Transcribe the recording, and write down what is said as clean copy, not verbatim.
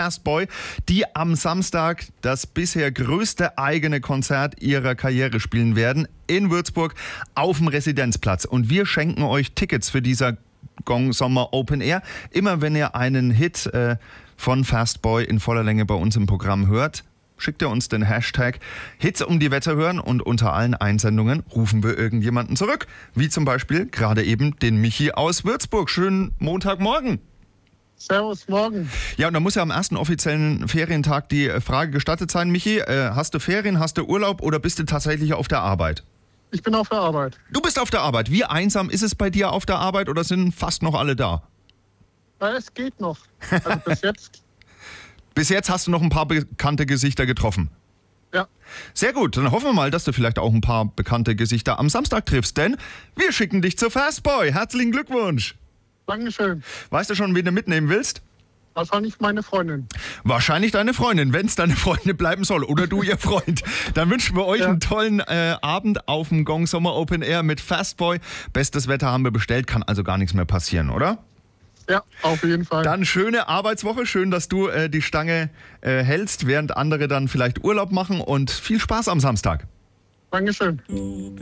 Fastboy, die am Samstag das bisher größte eigene Konzert ihrer Karriere spielen werden in Würzburg auf dem Residenzplatz. Und wir schenken euch Tickets für dieser Gong Sommer Open Air. Immer wenn ihr einen Hit von Fastboy in voller Länge bei uns im Programm hört, schickt ihr uns den Hashtag Hits um die Wette hören und unter allen Einsendungen rufen wir irgendjemanden zurück. Wie zum Beispiel gerade eben den Michi aus Würzburg. Schönen Montagmorgen. Servus, morgen. Ja, und da muss ja am ersten offiziellen Ferientag die Frage gestattet sein, Michi. Hast du Ferien, hast du Urlaub oder bist du tatsächlich auf der Arbeit? Ich bin auf der Arbeit. Du bist auf der Arbeit. Wie einsam ist es bei dir auf der Arbeit oder sind fast noch alle da? Ja, es geht noch. Also bis jetzt. Bis jetzt hast du noch ein paar bekannte Gesichter getroffen. Ja. Sehr gut, dann hoffen wir mal, dass du vielleicht auch ein paar bekannte Gesichter am Samstag triffst, denn wir schicken dich zu Fastboy. Herzlichen Glückwunsch. Dankeschön. Weißt du schon, wen du mitnehmen willst? Wahrscheinlich meine Freundin. Wahrscheinlich deine Freundin, wenn es deine Freundin bleiben soll oder du ihr Freund. Dann wünschen wir euch einen tollen Abend auf dem Gong Sommer Open Air mit Fastboy. Bestes Wetter haben wir bestellt, kann also gar nichts mehr passieren, oder? Ja, auf jeden Fall. Dann schöne Arbeitswoche, schön, dass du die Stange hältst, während andere dann vielleicht Urlaub machen und viel Spaß am Samstag. Dankeschön.